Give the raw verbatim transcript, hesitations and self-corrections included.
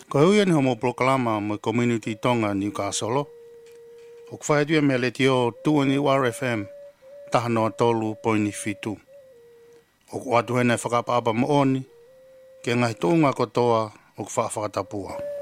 Ko hui ni homo proklama mo community tonga Newcastle. O kwhai dua me le tio tuani R F M tahanoa tolu poini fitu. O kwa atu hene whakapapa mo oni ke ngai tūnga kotoa o kwa whakatapua.